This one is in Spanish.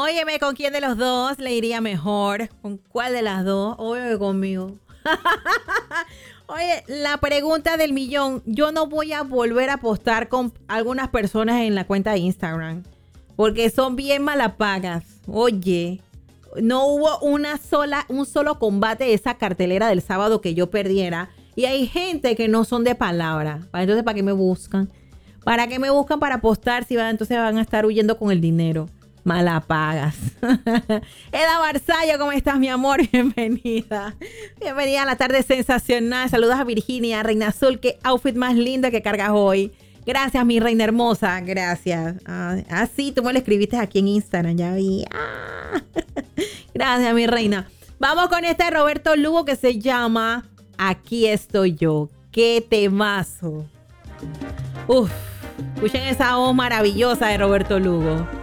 Óyeme, ¿con quién de los dos le iría mejor? ¿Con cuál de las dos? Oye, conmigo. Oye, la pregunta del millón. Yo no voy a volver a apostar con algunas personas en la cuenta de Instagram. Porque son bien malapagas. Oye, no hubo un solo combate de esa cartelera del sábado que yo perdiera. Y hay gente que no son de palabra. Entonces, ¿para qué me buscan? ¿Para qué me buscan para apostar si entonces van a estar huyendo con el dinero? Malapagas. Eda Barzallo, ¿cómo estás, mi amor? Bienvenida. Bienvenida a la tarde sensacional. Saludos a Virginia, Reina Azul. Qué outfit más lindo que cargas hoy. Gracias, mi reina hermosa. Gracias. Sí, tú me lo escribiste aquí en Instagram. Ya vi. Gracias, mi reina. Vamos con este de Roberto Lugo que se llama Aquí estoy yo. ¡Qué temazo! Uf. Escuchen esa voz maravillosa de Roberto Lugo.